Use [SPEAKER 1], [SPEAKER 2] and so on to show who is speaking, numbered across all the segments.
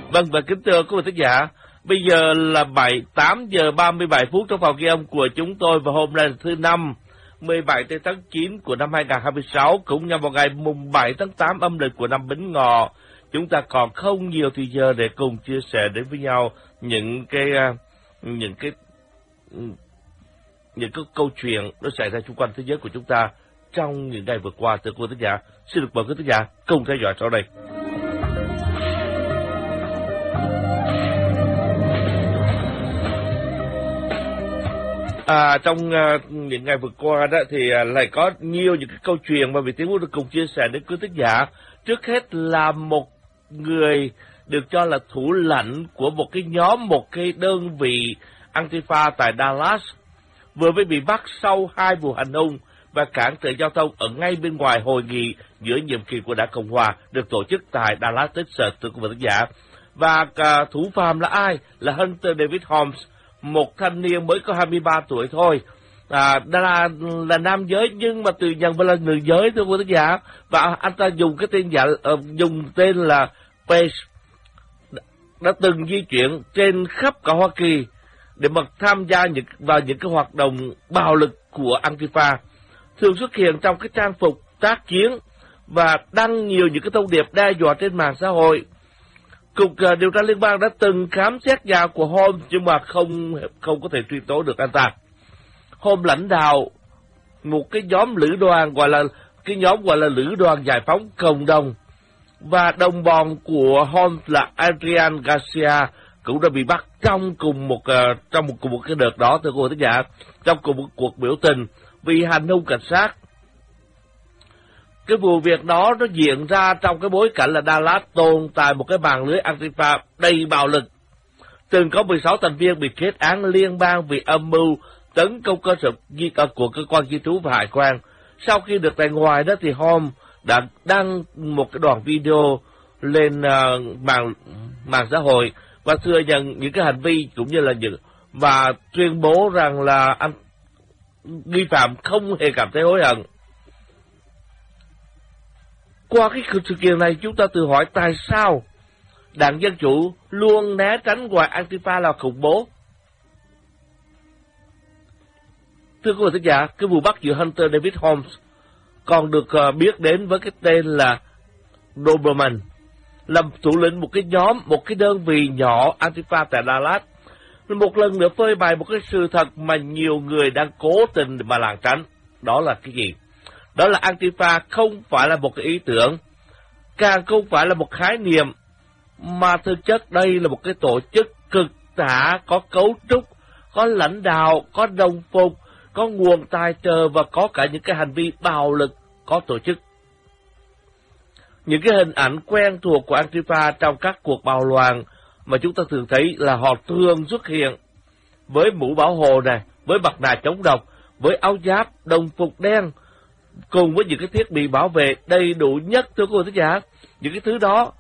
[SPEAKER 1] Vâng, và kính thưa quý vị thính giả, bây giờ là 8 giờ 37 phút trong phòng ghi âm của chúng tôi, và hôm nay là thứ Năm, 17 tháng 9 của năm 2026, cũng nhằm vào ngày mùng 7 tháng 8 âm lịch của năm Bính Ngọ. Chúng ta còn không nhiều thời giờ để cùng chia sẻ đến với nhau những cái câu chuyện nó xảy ra xung quanh thế giới của chúng ta trong những ngày vừa qua. Thưa quý vị thính giả, xin được mời quý vị thính giả cùng theo dõi sau đây. Trong những ngày vừa qua đó thì lại có nhiều những cái câu chuyện mà Việt Tiến muốn được cùng chia sẻ đến quý thính giả. Trước hết là một người được cho là thủ lãnh của một cái nhóm, một cái đơn vị Antifa tại Dallas vừa mới bị bắt sau 2 vụ hành hung và cản trở giao thông ở ngay bên ngoài hội nghị giữa nhiệm kỳ của Đảng Cộng Hòa được tổ chức tại Dallas, Texas, thưa quý vị thính giả. Và thủ phạm là ai? Là Hunter David Holmes, một thanh niên mới có 23 tuổi thôi, là nam giới nhưng mà tự nhận là nữ giới, thưa quý vị thính giả. Và anh ta dùng cái dùng tên là Paige, đã từng di chuyển trên khắp cả Hoa Kỳ để mà tham gia vào những cái hoạt động bạo lực của Antifa, thường xuất hiện trong cái trang phục tác chiến và đăng nhiều những cái thông điệp đe dọa trên mạng xã hội. Cục điều tra liên bang đã từng khám xét nhà của Holmes nhưng mà không có thể truy tố được anh ta. Holmes lãnh đạo một cái nhóm lữ đoàn gọi là lữ đoàn giải phóng cộng đồng, và đồng bọn của Holmes là Adrian Garcia cũng đã bị bắt trong cùng một cái đợt đó, thưa quý vị thính giả, trong cùng một cuộc biểu tình vì hành hung cảnh sát. Cái vụ việc đó nó diễn ra trong cái bối cảnh là Dallas tồn tại một cái mạng lưới Antifa đầy bạo lực. Từng có 16 thành viên bị kết án liên bang vì âm mưu tấn công cơ sở của cơ quan di trú và hải quan. Sau khi được tại ngoài đó thì Holmes đã đăng một cái đoạn video lên mạng xã hội và thừa nhận những cái hành vi cũng như là và tuyên bố rằng là anh nghi phạm không hề cảm thấy hối hận. Qua cái sự kiện này chúng ta tự hỏi tại sao Đảng Dân Chủ luôn né tránh gọi Antifa là khủng bố. Thưa quý vị thính giả, cái vụ bắt giữa Hunter David Holmes còn được biết đến với cái tên là Doberman, là thủ lĩnh một cái nhóm, một cái đơn vị nhỏ Antifa tại Dallas. Một lần nữa phơi bày một cái sự thật mà nhiều người đang cố tình mà lảng tránh. Đó là cái gì? Đó là Antifa không phải là một cái ý tưởng, càng không phải là một khái niệm, mà thực chất đây là một cái tổ chức cực tả, có cấu trúc, có lãnh đạo, có đồng phục, có nguồn tài trợ và có cả những cái hành vi bạo lực có tổ chức. Những cái hình ảnh quen thuộc của Antifa trong các cuộc bạo loạn mà chúng ta thường thấy là họ thường xuất hiện với mũ bảo hộ này, với mặt nạ chống độc, với áo giáp, đồng phục đen, cùng với những cái thiết bị bảo vệ đầy đủ nhất, thưa quý vị thính giả. Những cái thứ đó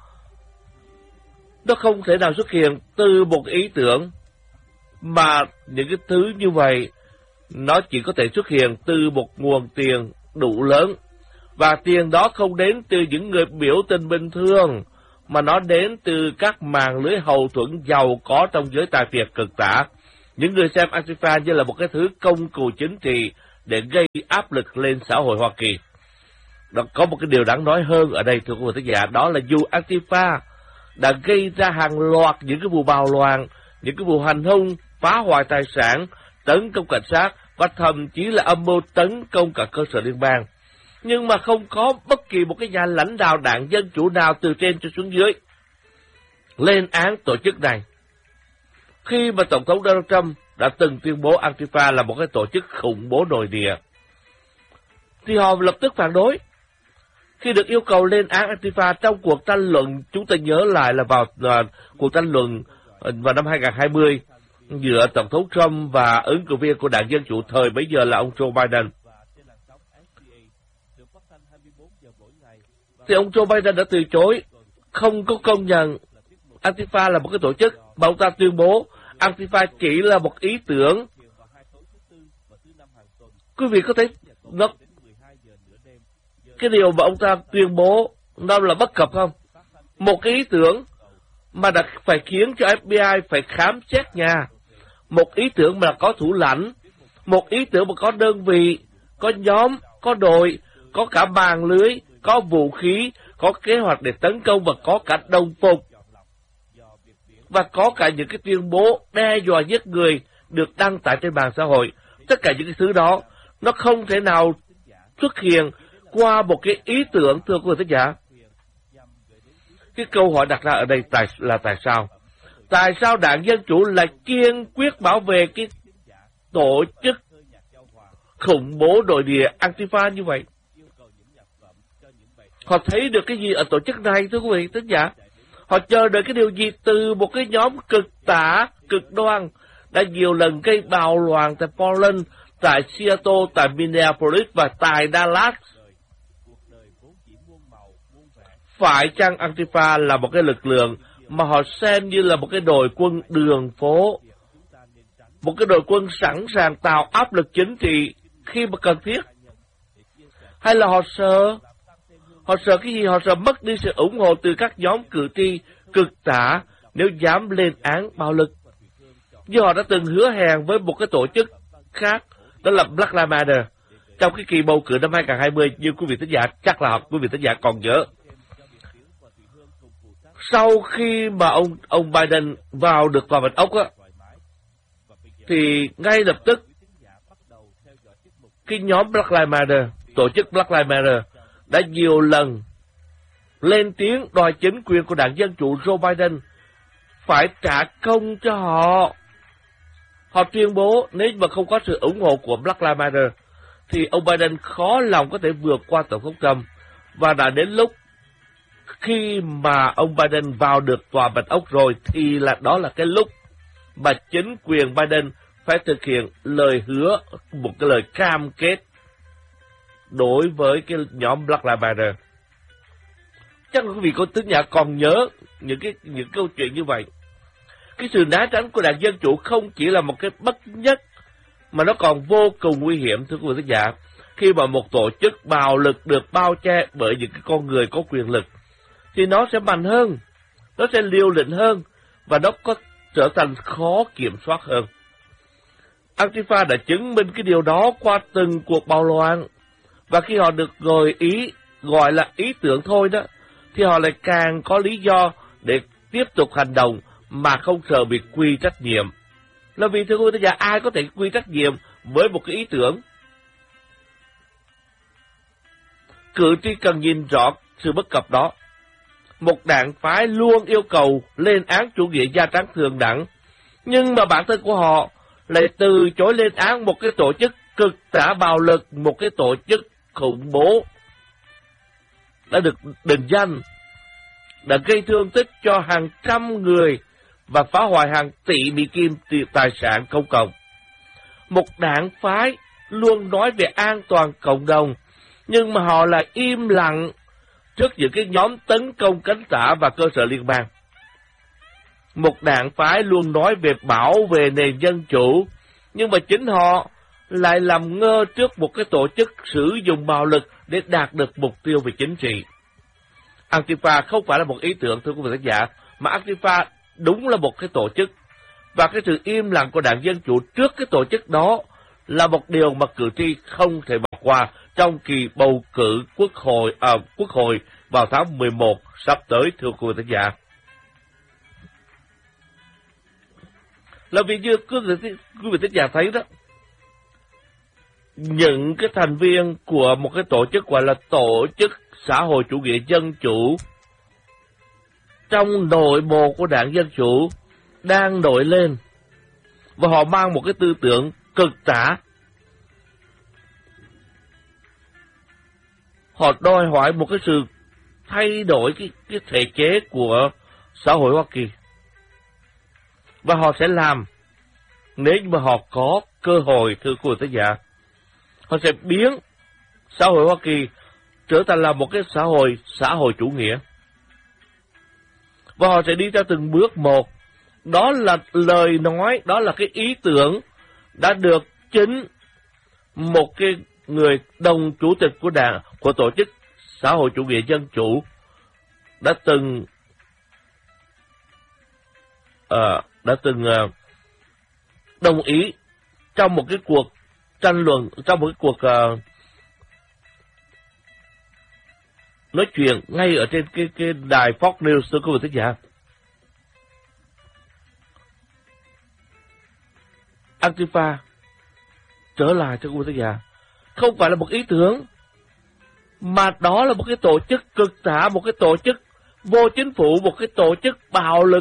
[SPEAKER 1] nó không thể nào xuất hiện từ một ý tưởng, mà những cái thứ như vậy nó chỉ có thể xuất hiện từ một nguồn tiền đủ lớn. Và tiền đó không đến từ những người biểu tình bình thường, mà nó đến từ các mạng lưới hậu thuẫn giàu có trong giới tài phiệt cực tả. Những người xem Antifa như là một cái thứ công cụ chính trị để gây áp lực lên xã hội Hoa Kỳ. Đó, có một cái điều đáng nói hơn ở đây, thưa quý vị thính giả, đó là dù Antifa đã gây ra hàng loạt những cái vụ bạo loạn, những cái vụ hành hung, phá hoại tài sản, tấn công cảnh sát và thậm chí là âm mưu tấn công cả cơ sở liên bang, nhưng mà không có bất kỳ một cái nhà lãnh đạo Đảng Dân Chủ nào từ trên cho xuống dưới lên án tổ chức này. Khi mà Tổng thống Donald Trump đã từng tuyên bố Antifa là một cái tổ chức khủng bố nội địa, thì họ lập tức phản đối. Khi được yêu cầu lên án Antifa trong cuộc tranh luận, chúng ta nhớ lại là vào cuộc tranh luận vào năm 2020 giữa Tổng thống Trump và ứng cử viên của Đảng Dân Chủ thời bấy giờ là ông Joe Biden, thì ông Joe Biden đã từ chối, không có công nhận Antifa là một cái tổ chức, mà ông ta tuyên bố Antifa chỉ là một ý tưởng. Quý vị có thấy cái điều mà ông ta tuyên bố nó là bất cập không? Một cái ý tưởng mà đã phải khiến cho FBI phải khám xét nhà. Một ý tưởng mà có thủ lãnh, một ý tưởng mà có đơn vị, có nhóm, có đội, có cả mạng lưới, có vũ khí, có kế hoạch để tấn công và có cả đồng phục. Và có cả những cái tuyên bố đe dọa giết người được đăng tải trên mạng xã hội. Tất cả những cái thứ đó, nó không thể nào xuất hiện qua một cái ý tưởng, thưa quý vị thính giả. Cái câu hỏi đặt ra ở đây là tại sao? Tại sao đảng Dân Chủ lại kiên quyết bảo vệ cái tổ chức khủng bố nội địa Antifa như vậy? Họ thấy được cái gì ở tổ chức này, thưa quý vị thính giả? Họ chờ đợi cái điều gì từ một cái nhóm cực tả, cực đoan đã nhiều lần gây bạo loạn tại Portland, tại Seattle, tại Minneapolis và tại Dallas? Phải chăng Antifa là một cái lực lượng mà họ xem như là một cái đội quân đường phố, một cái đội quân sẵn sàng tạo áp lực chính trị khi mà cần thiết? Hay là họ sợ? Họ sợ cái gì? Họ sợ mất đi sự ủng hộ từ các nhóm cử tri cực tả nếu dám lên án bạo lực. Như họ đã từng hứa hẹn với một cái tổ chức khác, đó là Black Lives Matter, trong cái kỳ bầu cử năm 2020, như quý vị thính giả chắc là quý vị thính giả còn nhớ. Sau khi mà ông Biden vào được Tòa Bạch Ốc á, thì ngay lập tức cái nhóm Black Lives Matter, tổ chức Black Lives Matter đã nhiều lần lên tiếng đòi chính quyền của đảng Dân Chủ Joe Biden phải trả công cho họ. Họ tuyên bố nếu mà không có sự ủng hộ của Black Lives Matter thì ông Biden khó lòng có thể vượt qua Tổng thống Trump. Và đã đến lúc khi mà ông Biden vào được Tòa Bạch Ốc rồi thì đó là cái lúc mà chính quyền Biden phải thực hiện lời hứa, một cái lời cam kết đối với cái nhóm Black Lives Matter. Chắc là quý vị có thính giả còn nhớ những câu chuyện như vậy. Cái sự né tránh của đảng Dân Chủ không chỉ là một cái bất nhất mà nó còn vô cùng nguy hiểm, thưa quý vị thính giả, khi mà một tổ chức bạo lực được bao che bởi những cái con người có quyền lực thì nó sẽ mạnh hơn, nó sẽ liều lĩnh hơn và nó có trở thành khó kiểm soát hơn. Antifa đã chứng minh cái điều đó qua từng cuộc bạo loạn, và khi họ được gọi là ý tưởng thôi đó, thì họ lại càng có lý do để tiếp tục hành động mà không sợ bị quy trách nhiệm. Là vì thưa quý vị, ai có thể quy trách nhiệm với một cái ý tưởng? Cử tri cần nhìn rõ sự bất cập đó. Một đảng phái luôn yêu cầu lên án chủ nghĩa da trắng thượng đẳng, nhưng mà bản thân của họ lại từ chối lên án một cái tổ chức cực tả bạo lực, một cái tổ chức khủng bố đã được định danh, đã gây thương tích cho hàng trăm người và phá hoại hàng tỷ Mỹ Kim tài sản công cộng. Một đảng phái luôn nói về an toàn cộng đồng, nhưng mà họ lại im lặng trước những cái nhóm tấn công cánh tả và cơ sở liên bang. Một đảng phái luôn nói về bảo vệ nền dân chủ, nhưng mà chính họ lại làm ngơ trước một cái tổ chức sử dụng bạo lực để đạt được mục tiêu về chính trị. Antifa không phải là một ý tưởng, thưa quý vị khán giả, mà Antifa đúng là một cái tổ chức. Và cái sự im lặng của đảng Dân Chủ trước cái tổ chức đó là một điều mà cử tri không thể bỏ qua trong kỳ bầu cử quốc hội vào tháng 11 sắp tới, thưa quý vị khán giả. Là vì như quý vị khán giả thấy đó, những cái thành viên của một cái tổ chức gọi là tổ chức xã hội chủ nghĩa dân chủ trong nội bộ của đảng Dân Chủ đang nổi lên, và họ mang một cái tư tưởng cực tả. Họ đòi hỏi một cái sự thay đổi cái thể chế của xã hội Hoa Kỳ, và họ sẽ làm nếu như mà họ có cơ hội, thưa quý vị khán giả. Họ sẽ biến xã hội Hoa Kỳ trở thành là một cái xã hội chủ nghĩa. Và họ sẽ đi theo từng bước một. Đó là lời nói, đó là cái ý tưởng đã được chính một cái người đồng chủ tịch của tổ chức xã hội chủ nghĩa dân chủ đã từng đồng ý trong một cái cuộc tranh luận, trong một cái cuộc nói chuyện ngay ở trên cái đài Fox News, thưa quý vị thính giả. Antifa trở lại cho quý vị thính giả không phải là một ý tưởng, mà đó là một cái tổ chức cực tả, một cái tổ chức vô chính phủ, một cái tổ chức bạo lực.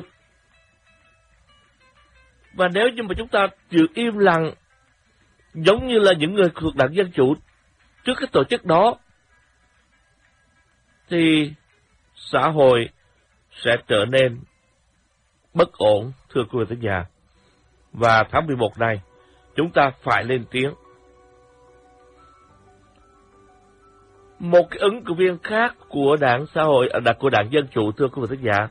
[SPEAKER 1] Và nếu như mà chúng ta chịu im lặng, giống như là những người thuộc đảng Dân Chủ trước cái tổ chức đó, thì xã hội sẽ trở nên bất ổn, thưa quý vị thính giả. Và tháng 11 này, chúng ta phải lên tiếng. Một cái ứng cử viên khác của đảng xã hội, của đảng Dân Chủ, thưa quý vị thính giả,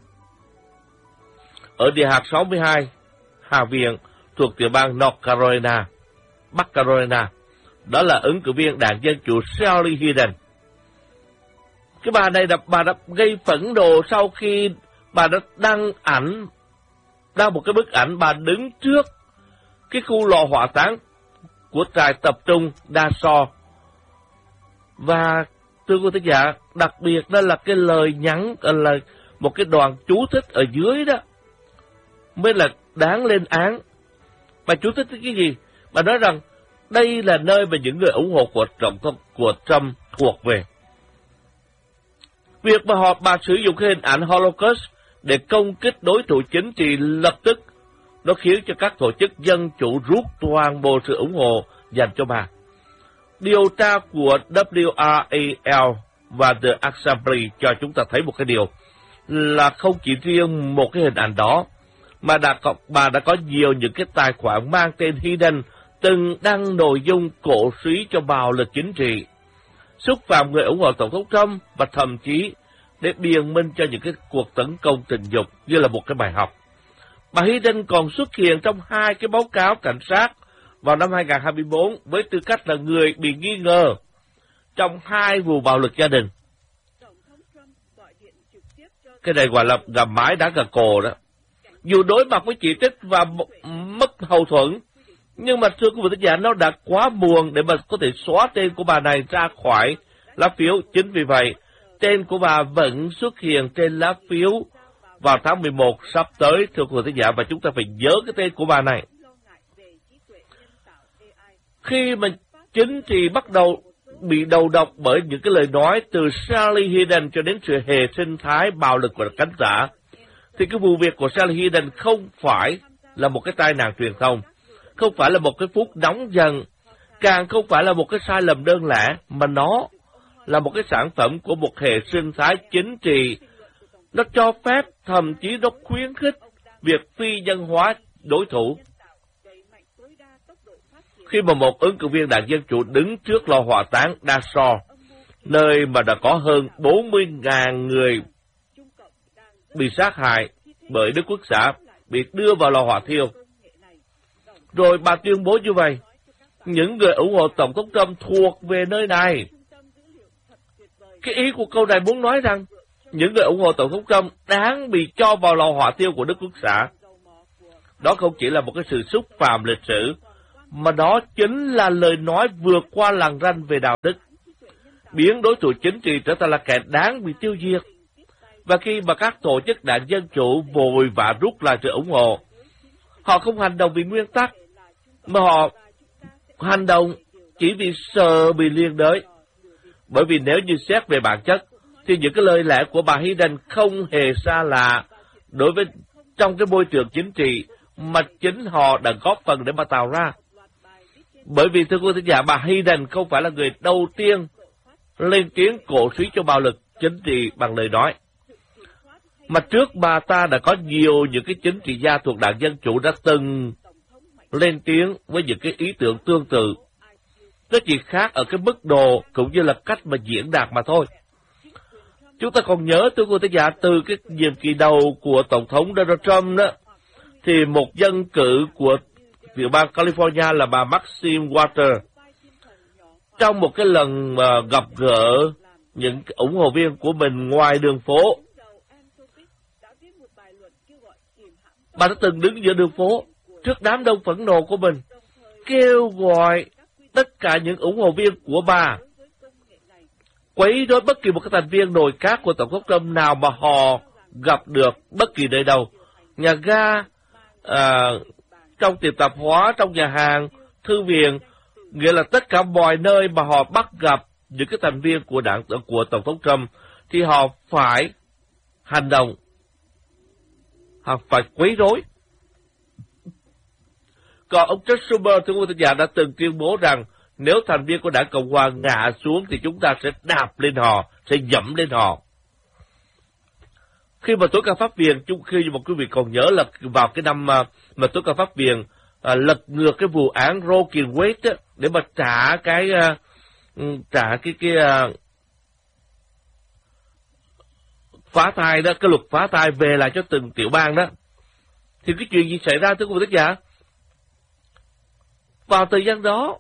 [SPEAKER 1] ở địa hạt 62, Hạ viện thuộc tiểu bang North Carolina, Bắc Carolina, đó là ứng cử viên đảng Dân Chủ Sally Hayden. Cái bà này bà đã gây phẫn nộ sau khi bà đã đăng một cái bức ảnh bà đứng trước cái khu lò hỏa táng của trại tập trung Dachau. Và thưa quý thính giả, đặc biệt đó là cái lời nhắn, là một cái đoạn chú thích ở dưới đó mới là đáng lên án. Bà chú thích cái gì? Bà nói rằng đây là nơi mà những người ủng hộ của Trump thuộc về. Việc mà bà sử dụng cái hình ảnh Holocaust để công kích đối thủ chính trị lập tức nó khiến cho các tổ chức dân chủ rút toàn bộ sự ủng hộ dành cho bà. Điều tra của WRAL và The Assembly cho chúng ta thấy một cái điều là không chỉ riêng một cái hình ảnh đó, mà bà đã có nhiều những cái tài khoản mang tên Hayden từng đăng nội dung cổ suý cho bạo lực chính trị, xúc phạm người ủng hộ Tổng thống Trump và thậm chí để biện minh cho những cái cuộc tấn công tình dục như là một cái bài học. Bà Hayden còn xuất hiện trong 2 cái báo cáo cảnh sát vào năm 2024 với tư cách là người bị nghi ngờ trong 2 vụ bạo lực gia đình. Cái này gọi là gà mái đá gà cồ đó. Dù đối mặt với chỉ trích và mất hậu thuẫn, nhưng mà thưa quý vị thính giả, nó đã quá buồn để mà có thể xóa tên của bà này ra khỏi lá phiếu. Chính vì vậy, tên của bà vẫn xuất hiện trên lá phiếu vào tháng 11 sắp tới, thưa quý vị thính giả, và chúng ta phải nhớ cái tên của bà này. Khi mà chính trị bắt đầu bị đầu độc bởi những cái lời nói từ Sally Hayden cho đến sự hệ sinh thái bạo lực của cánh giả, thì cái vụ việc của Sally Hayden không phải là một cái tai nạn truyền thông, không phải là một cái phút nóng giận, càng không phải là một cái sai lầm đơn lẻ, mà nó là một cái sản phẩm của một hệ sinh thái chính trị. Nó cho phép, thậm chí nó khuyến khích việc phi nhân hóa đối thủ. Khi mà một ứng cử viên đảng Dân Chủ đứng trước lò hỏa táng Dachau, nơi mà đã có hơn 40.000 người bị sát hại bởi Đức Quốc xã, bị đưa vào lò hỏa thiêu. Rồi bà tuyên bố như vậy, những người ủng hộ Tổng thống Trump thuộc về nơi này. Cái ý của câu này muốn nói rằng, những người ủng hộ Tổng thống Trump đáng bị cho vào lò hỏa thiêu của Đức Quốc xã. Đó không chỉ là một cái sự xúc phạm lịch sử, mà đó chính là lời nói vượt qua lằn ranh về đạo đức, biến đối thủ chính trị trở thành là kẻ đáng bị tiêu diệt. Và khi mà các tổ chức đảng Dân Chủ vội vã rút lại sự ủng hộ, họ không hành động vì nguyên tắc, mà họ hành động chỉ vì sợ bị liên đới. Bởi vì nếu như xét về bản chất, thì những cái lời lẽ của bà Hayden không hề xa lạ đối với trong cái môi trường chính trị mà chính họ đã góp phần để mà tạo ra. Bởi vì thưa quý thính giả, bà Hayden không phải là người đầu tiên lên tiếng cổ suý cho bạo lực chính trị bằng lời nói. Mà trước bà ta đã có nhiều những cái chính trị gia thuộc đảng Dân Chủ đã từng lên tiếng với những cái ý tưởng tương tự. Nó chỉ khác ở cái mức độ cũng như là cách mà diễn đạt mà thôi. Chúng ta còn nhớ, thưa quý thính giả, từ cái nhiệm kỳ đầu của Tổng thống Donald Trump đó, thì một dân cử của tiểu bang California là bà Maxine Waters, trong một cái lần gặp gỡ những ủng hộ viên của mình ngoài đường phố, Bà đã từng đứng giữa đường phố trước đám đông phẫn nộ của mình, kêu gọi tất cả những ủng hộ viên của bà quấy rối bất kỳ một cái thành viên nội các của Tổng thống Trump nào mà họ gặp được bất kỳ nơi đâu. Nhà ga, trong tiệm tạp hóa, trong nhà hàng, thư viện, nghĩa là tất cả mọi nơi mà họ bắt gặp những cái thành viên của Tổng thống Trump thì họ phải hành động, họ phải quấy rối. Còn ông Chuck Schumer, thưa quý vị giả, đã từng tuyên bố rằng nếu thành viên của đảng Cộng hòa ngã xuống thì chúng ta sẽ đạp lên họ, sẽ dẫm lên họ. Khi mà tối cao pháp viện, khi mà quý vị còn nhớ là vào cái năm mà tối cao pháp viện lật ngược cái vụ án Roe v. Wade để mà trả cái phá thai đó, cái luật phá thai về lại cho từng tiểu bang đó, thì cái chuyện gì xảy ra thưa quý vị giả? Vào thời gian đó,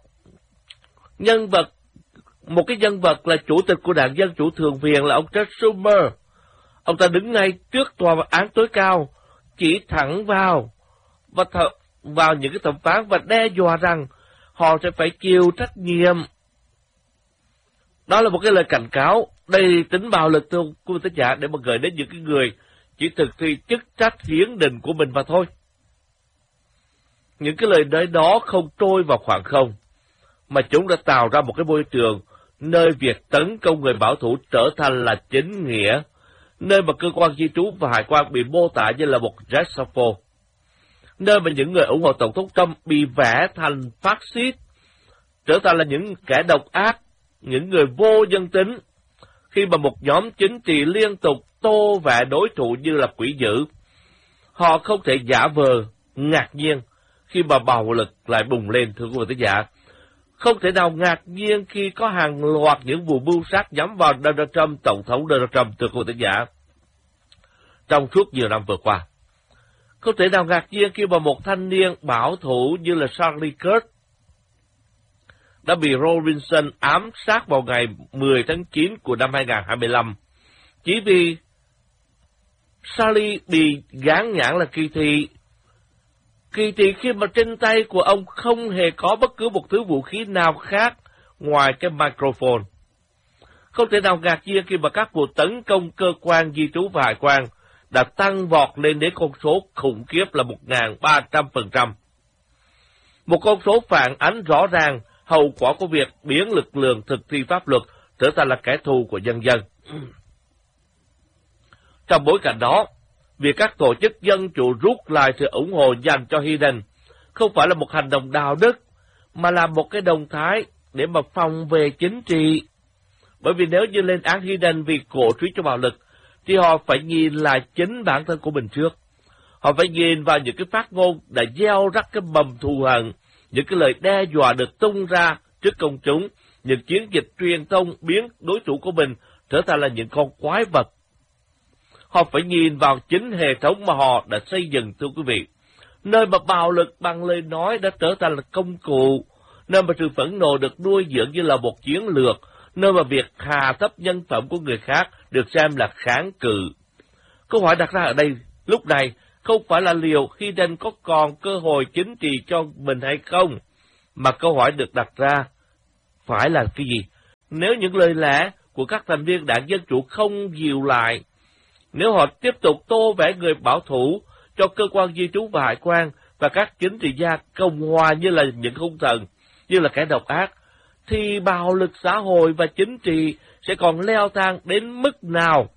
[SPEAKER 1] một cái nhân vật là chủ tịch của đảng Dân Chủ Thượng viện là ông Chuck Schumer, ông ta đứng ngay trước tòa án tối cao, chỉ thẳng vào những cái thẩm phán và đe dọa rằng họ sẽ phải chịu trách nhiệm. Đó là một cái lời cảnh cáo đầy tính bạo lực thưa quý vị giả, để mà gửi đến những cái người chỉ thực thi chức trách hiến định của mình mà thôi. Những cái lời nói đó không trôi vào khoảng không, mà chúng đã tạo ra một cái môi trường nơi việc tấn công người bảo thủ trở thành là chính nghĩa, nơi mà cơ quan di trú và hải quan bị mô tả như là một Gestapo, nơi mà những người ủng hộ Tổng thống Trump bị vẽ thành phát xít, trở thành là những kẻ độc ác, những người vô nhân tính, khi mà một nhóm chính trị liên tục tô vẽ đối thủ như là quỷ dữ. Họ không thể giả vờ ngạc nhiên khi mà bạo lực lại bùng lên, thưa quý vị khán giả. Không thể nào ngạc nhiên khi có hàng loạt những vụ mưu sát nhắm vào Donald Trump, Tổng thống Donald Trump, thưa quý vị khán giả, trong suốt nhiều năm vừa qua. Không thể nào ngạc nhiên khi mà một thanh niên bảo thủ như là Charlie Kirk đã bị Roe Wilson ám sát vào ngày 10 tháng 9 của năm 2025, chỉ vì Charlie bị gán nhãn là kỳ thị. Kỳ thị khi mà trên tay của ông không hề có bất cứ một thứ vũ khí nào khác ngoài cái microphone. Không thể nào ngạc nhiên khi mà các vụ tấn công cơ quan di trú và hải quan đã tăng vọt lên đến con số khủng khiếp là 1.300%. Một con số phản ánh rõ ràng hậu quả của việc biến lực lượng thực thi pháp luật trở thành là kẻ thù của nhân dân. Trong bối cảnh đó, việc các tổ chức dân chủ rút lại sự ủng hộ dành cho Biden không phải là một hành động đạo đức, mà là một cái động thái để mà phòng vệ chính trị. Bởi vì nếu như lên án Biden vì cổ suý cho bạo lực, thì họ phải nhìn lại chính bản thân của mình trước. Họ phải nhìn vào những cái phát ngôn đã gieo rắc cái mầm thù hận, những cái lời đe dọa được tung ra trước công chúng, những chiến dịch truyền thông biến đối thủ của mình trở thành là những con quái vật. Họ phải nhìn vào chính hệ thống mà họ đã xây dựng, thưa quý vị. Nơi mà bạo lực bằng lời nói đã trở thành là công cụ, nơi mà sự phẫn nộ được nuôi dưỡng như là một chiến lược, nơi mà việc hạ thấp nhân phẩm của người khác được xem là kháng cự. Câu hỏi đặt ra ở đây, lúc này, không phải là liệu Biden có còn cơ hội chính trị cho mình hay không, mà câu hỏi được đặt ra phải là cái gì? Nếu những lời lẽ của các thành viên đảng Dân Chủ không dịu lại, nếu họ tiếp tục tô vẽ người bảo thủ cho cơ quan di trú và hải quan và các chính trị gia Cộng hòa như là những hung thần, như là kẻ độc ác, thì bạo lực xã hội và chính trị sẽ còn leo thang đến mức nào?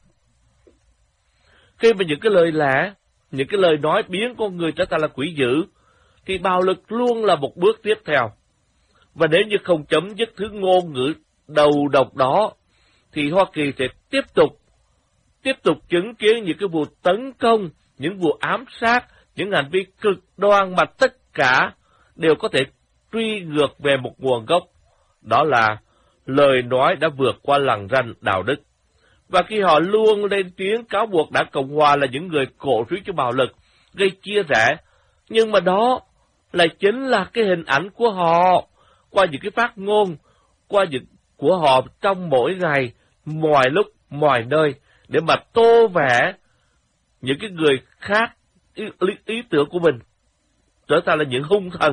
[SPEAKER 1] Khi mà những cái lời lẽ, những cái lời nói biến con người trở thành là quỷ dữ, thì bạo lực luôn là một bước tiếp theo. Và nếu như không chấm dứt thứ ngôn ngữ đầu độc đó, thì Hoa Kỳ sẽ tiếp tục chứng kiến những cái vụ tấn công, những vụ ám sát, những hành vi cực đoan mà tất cả đều có thể truy ngược về một nguồn gốc. Đó là lời nói đã vượt qua lằn ranh đạo đức. Và khi họ luôn lên tiếng cáo buộc đảng Cộng hòa là những người cổ suý cho bạo lực, gây chia rẽ, nhưng mà đó lại chính là cái hình ảnh của họ, qua những cái phát ngôn, của họ trong mỗi ngày, mọi lúc, mọi nơi, để mà tô vẽ những cái người khác ý tưởng của mình, trở thành là những hung thần.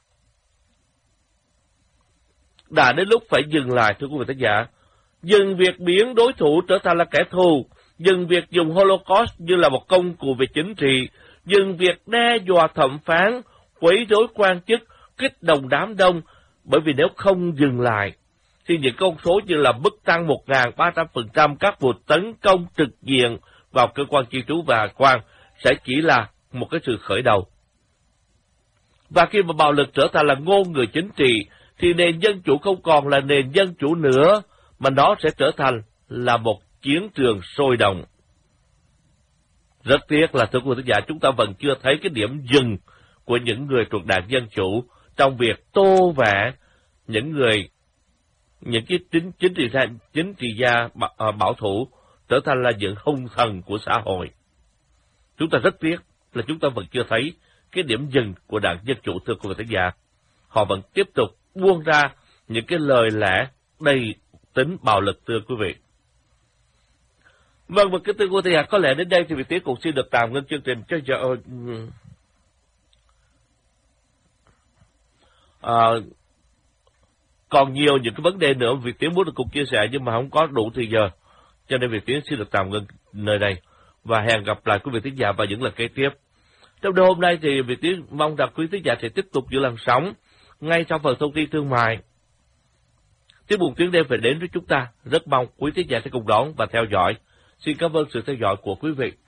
[SPEAKER 1] Đã đến lúc phải dừng lại, thưa quý vị khán giả. Dừng việc biến đối thủ trở thành là kẻ thù, dừng việc dùng Holocaust như là một công cụ về chính trị, dừng việc đe dọa thẩm phán, quấy rối quan chức, kích động đám đông, bởi vì nếu không dừng lại, thì những con số như là mức tăng 1.300% các vụ tấn công trực diện vào cơ quan cư trú và quan sẽ chỉ là một cái sự khởi đầu. Và khi mà bạo lực trở thành là ngôn ngữ chính trị, thì nền dân chủ không còn là nền dân chủ nữa, mà nó sẽ trở thành là một chiến trường sôi động. Rất tiếc là, thưa quý vị khán giả, chúng ta vẫn chưa thấy cái điểm dừng của những người thuộc đảng Dân Chủ trong việc tô vẽ những cái chính trị gia bảo thủ trở thành là những hung thần của xã hội. Chúng ta rất tiếc là chúng ta vẫn chưa thấy cái điểm dừng của đảng Dân Chủ, thưa quý vị khán giả. Họ vẫn tiếp tục buông ra những cái lời lẽ đầy tính bạo lực, thưa quý vị. Vâng, và kính thưa quý vị, có lẽ đến đây thì Việt Tiến cũng xin được tạm ngưng chương trình cho giờ. Còn nhiều những cái vấn đề nữa Việt Tiến muốn được cùng chia sẻ, nhưng mà không có đủ thời giờ, cho nên Việt Tiến xin được tạm ngưng nơi đây và hẹn gặp lại quý vị thính giả vào những lần kế tiếp. Trong đêm hôm nay thì Việt Tiến mong rằng quý thính giả sẽ tiếp tục giữ làn sóng ngay sau phần thông tin thương mại. Tiết mục Tiếng Đêm phải đến với chúng ta, rất mong quý thính giả sẽ cùng đón và theo dõi. Xin cảm ơn sự theo dõi của quý vị.